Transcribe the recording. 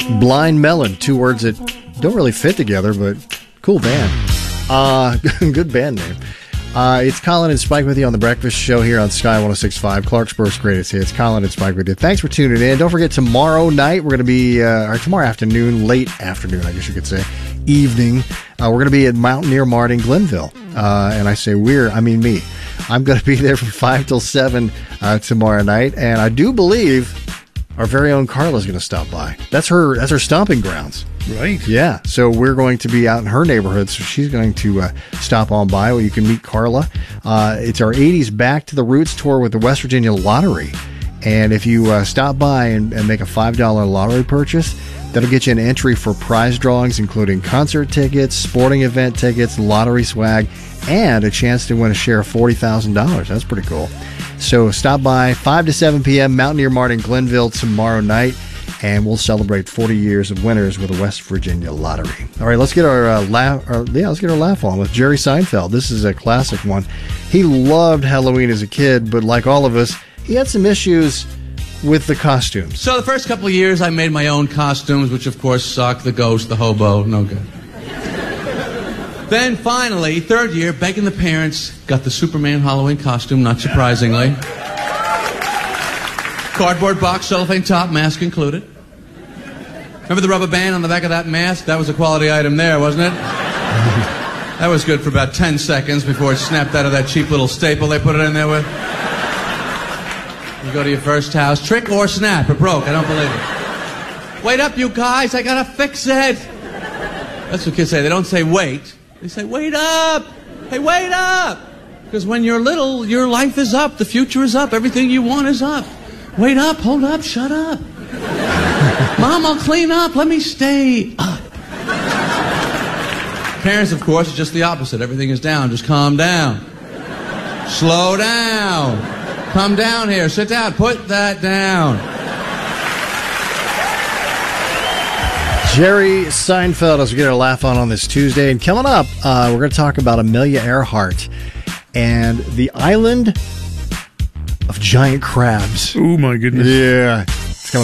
Blind Melon, two words that don't really fit together, but cool band. Good band name. It's Colin and Spike with you on The Breakfast Show here on Sky 106.5, Clarksburg's greatest hits. Colin and Spike with you. Thanks for tuning in. Don't forget, tomorrow night, we're going to be, or tomorrow afternoon, late afternoon, I guess you could say, evening, we're going to be at Mountaineer Mart in Glenville. And I say I mean me. I'm going to be there from 5 till 7 tomorrow night. And I do believe our very own Carla's going to stop by. That's her stomping grounds. Right. Yeah. So we're going to be out in her neighborhood. So she's going to stop on by where you can meet Carla. It's our 80s Back to the Roots tour with the West Virginia Lottery. And if you stop by and make a $5 lottery purchase, that'll get you an entry for prize drawings, including concert tickets, sporting event tickets, lottery swag, and a chance to win a share of $40,000. That's pretty cool. So stop by 5 to 7 p.m. Mountaineer Mart in Glenville tomorrow night, and we'll celebrate 40 years of winners with the West Virginia Lottery. All right, let's get our laugh on with Jerry Seinfeld. This is a classic one. He loved Halloween as a kid, but like all of us, he had some issues with the costumes. So the first couple of years, I made my own costumes, which of course sucked. The ghost, the hobo, no good. Then finally, third year, begging the parents, got the Superman Halloween costume, not surprisingly. Cardboard box, cellophane top, mask included. Remember the rubber band on the back of that mask? That was a quality item there, wasn't it? That was good for about 10 seconds before it snapped out of that cheap little staple they put it in there with. You go to your first house, trick or snap, it broke, I don't believe it. Wait up, you guys, I gotta fix it. That's what kids say, they don't say wait. They say, wait up! Hey, wait up! Because when you're little, your life is up, the future is up, everything you want is up. Wait up, hold up, shut up. Mom, I'll clean up, let me stay up. Parents, of course, are just the opposite. Everything is down, just calm down. Slow down. Come down here, sit down, put that down. Jerry Seinfeld, as we get our laugh on this Tuesday. And coming up, we're going to talk about Amelia Earhart and the island of giant crabs. Oh, my goodness. Yeah.